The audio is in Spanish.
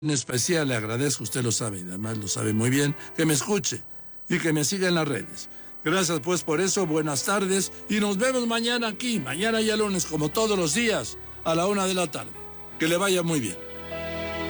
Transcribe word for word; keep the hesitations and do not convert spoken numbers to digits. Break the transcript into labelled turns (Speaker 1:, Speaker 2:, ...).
Speaker 1: En especial le agradezco, usted lo sabe, y además lo sabe muy bien, que me escuche y que me siga en las redes. Gracias pues por eso, buenas tardes y nos vemos mañana aquí, mañana ya lunes como todos los días a la una de la tarde. Que le vaya muy bien.